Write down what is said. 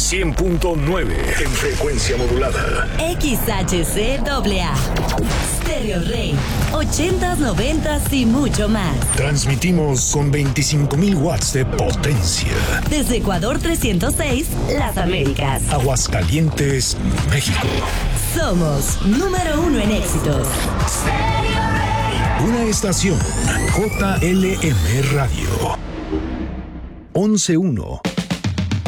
100.9 en frecuencia modulada. XHCAA. Stereo Rey. 80s, 90s y mucho más. Transmitimos con 25,000 watts de potencia. Desde Ecuador 306, Las Américas. Aguascalientes, México. Somos número 1 en éxitos. Una estación JLM Radio. 11.1.